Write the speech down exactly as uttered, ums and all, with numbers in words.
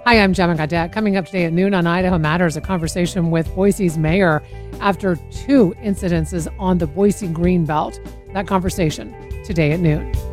Hi, I'm Gemma Gaudette. Coming up today at noon on Idaho Matters, a conversation with Boise's mayor after two incidences on the Boise Greenbelt. That conversation today at noon.